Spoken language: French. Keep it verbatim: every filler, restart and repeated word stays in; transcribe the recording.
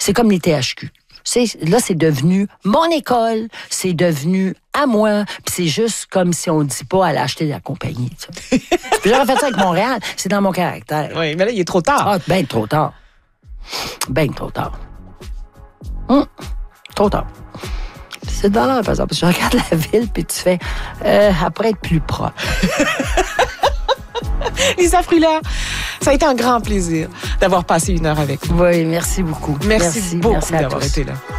C'est comme les T H Q. C'est, là, c'est devenu mon école, c'est devenu à moi, puis c'est juste comme si on ne dit pas aller acheter de la compagnie. Puis j'aurais fait ça avec Montréal, c'est dans mon caractère. Oui, mais là, il est trop tard. Ah, ben trop tard. Ben trop tard. Hum, trop tard. C'est de valeur, par exemple. Tu regardes la ville, puis tu fais, euh, après être plus propre. Lisa Fruland, ça a été un grand plaisir d'avoir passé une heure avec vous. Oui, merci beaucoup. Merci, merci beaucoup merci à d'avoir tous. été là.